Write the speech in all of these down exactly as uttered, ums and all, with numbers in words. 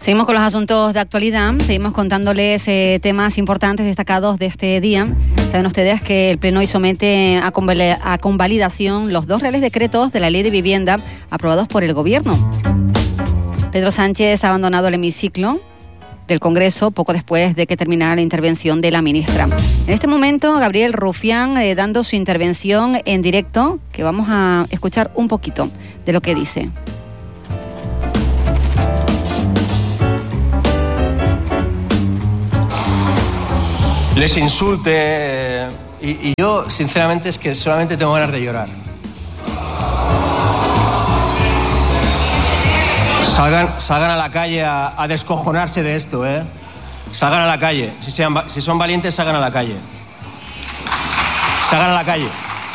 Seguimos con los asuntos de actualidad, seguimos contándoles eh, temas importantes destacados de este día. Saben ustedes que el Pleno hoy somete a, conval- a convalidación los dos reales decretos de la Ley de Vivienda aprobados por el Gobierno. Pedro Sánchez ha abandonado el hemiciclo del Congreso poco después de que terminara la intervención de la ministra. En este momento, Gabriel Rufián eh, dando su intervención en directo, que vamos a escuchar un poquito de lo que dice. Les insulte y, y yo sinceramente es que solamente tengo ganas de llorar. Salgan, salgan a la calle a, a descojonarse de esto, ¿eh? Salgan a la calle. Si, sean, si son valientes, salgan a la calle. Salgan a la calle.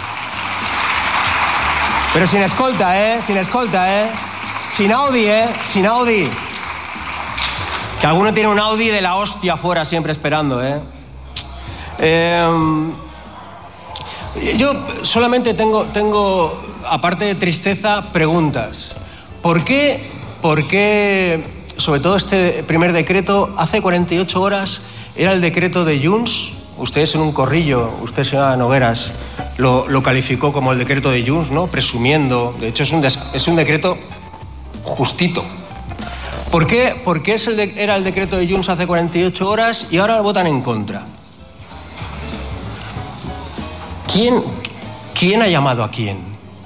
Pero sin escolta, ¿eh? Sin escolta, ¿eh? Sin Audi, ¿eh? Sin Audi. Que alguno tiene un Audi de la hostia afuera siempre esperando, ¿eh? Eh, yo solamente tengo, tengo, aparte de tristeza, preguntas. ¿Por qué, por qué, sobre todo este primer decreto, hace cuarenta y ocho horas era el decreto de Junts? Ustedes en un corrillo, usted, señora Nogueras, lo, lo calificó como el decreto de Junts, ¿no? Presumiendo. De hecho, es un, des, es un decreto justito. ¿Por qué, por qué es el de, era el decreto de Junts hace cuarenta y ocho horas y ahora votan en contra? ¿Quién, ¿Quién ha llamado a quién?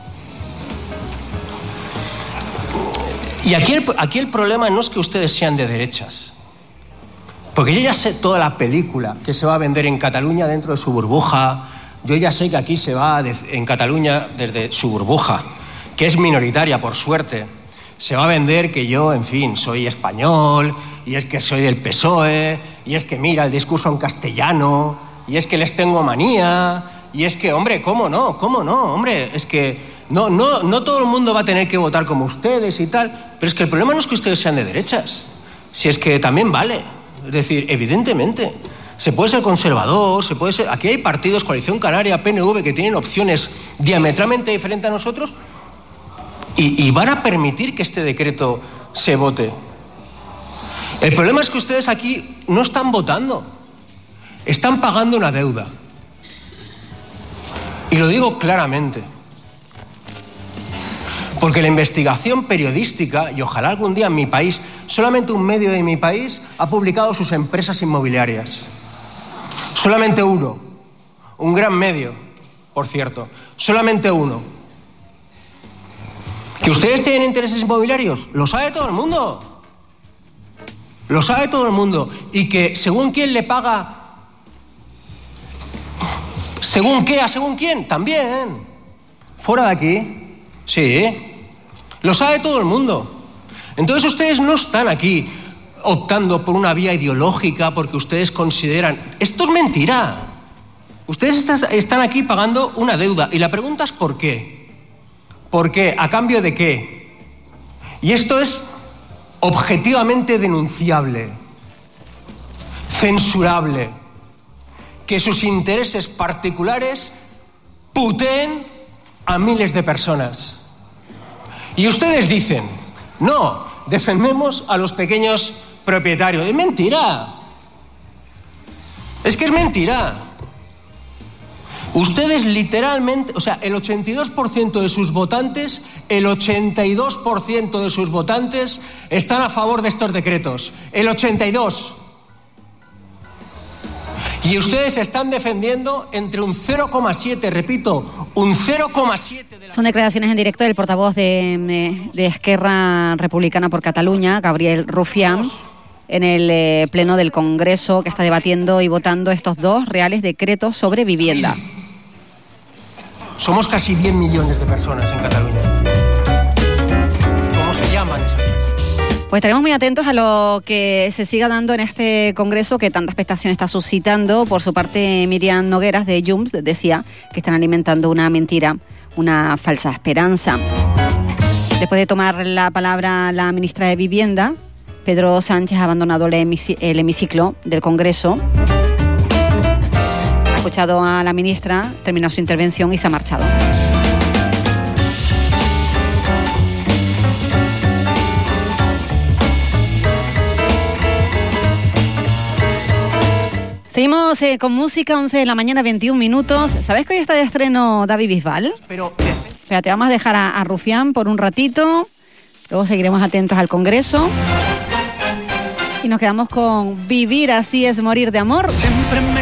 Y aquí el, aquí el problema no es que ustedes sean de derechas. Porque yo ya sé toda la película que se va a vender en Cataluña dentro de su burbuja. Yo ya sé que aquí se va de, en Cataluña desde su burbuja, que es minoritaria, por suerte. Se va a vender que yo, en fin, soy español, y es que soy del P S O E, y es que mira el discurso en castellano, y es que les tengo manía... Y es que, hombre, ¿cómo no? ¿Cómo no? Hombre, es que no, no, no todo el mundo va a tener que votar como ustedes y tal. Pero es que el problema no es que ustedes sean de derechas. Si es que también vale. Es decir, evidentemente, se puede ser conservador, se puede ser... Aquí hay partidos, Coalición Canaria, P N V, que tienen opciones diametralmente diferentes a nosotros y, y van a permitir que este decreto se vote. El problema es que ustedes aquí no están votando. Están pagando una deuda. Y lo digo claramente, porque la investigación periodística, y ojalá algún día en mi país, solamente un medio de mi país ha publicado sus empresas inmobiliarias. Solamente uno, un gran medio, por cierto, solamente uno. ¿Que ustedes tienen intereses inmobiliarios? Lo sabe todo el mundo. Lo sabe todo el mundo. Y que según quién le paga... ¿Según qué? ¿A según quién? También. ¿Fuera de aquí? Sí. Lo sabe todo el mundo. Entonces ustedes no están aquí optando por una vía ideológica porque ustedes consideran... Esto es mentira. Ustedes están aquí pagando una deuda. Y la pregunta es ¿por qué? ¿Por qué? ¿A cambio de qué? Y esto es objetivamente denunciable, censurable. Que sus intereses particulares puteen a miles de personas. Y ustedes dicen, no, defendemos a los pequeños propietarios. Es mentira. Es que es mentira. Ustedes literalmente, o sea, el ochenta y dos por ciento de sus votantes, el ochenta y dos por ciento de sus votantes están a favor de estos decretos. El ochenta y dos por ciento. Y ustedes están defendiendo entre un cero coma siete, repito, un cero coma siete de la... Son declaraciones en directo del portavoz de, de Esquerra Republicana por Cataluña, Gabriel Rufián, en el eh, Pleno del Congreso, que está debatiendo y votando estos dos reales decretos sobre vivienda. Somos casi diez millones de personas en Cataluña. ¿Cómo se llaman? Pues estaremos muy atentos a lo que se siga dando en este congreso que tanta expectación está suscitando. Por su parte, Miriam Nogueras de Junts decía que están alimentando una mentira, una falsa esperanza. Después de tomar la palabra la ministra de Vivienda, Pedro Sánchez ha abandonado el hemiciclo del Congreso. Ha escuchado a la ministra, terminó su intervención y se ha marchado. Seguimos eh, con música, once de la mañana, veintiún minutos. ¿Sabes que hoy está de estreno David Bisbal? Pero... Espérate, vamos a dejar a, a Rufián por un ratito. Luego seguiremos atentos al Congreso. Y nos quedamos con Vivir así es morir de amor. Siempre me